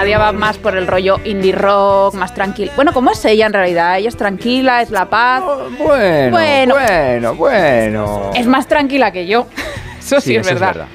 día va más por el rollo indie rock, más tranquilo. Bueno, ¿cómo es ella en realidad? Ella es tranquila, es la paz. Bueno. Es más tranquila que yo. Eso sí, es verdad.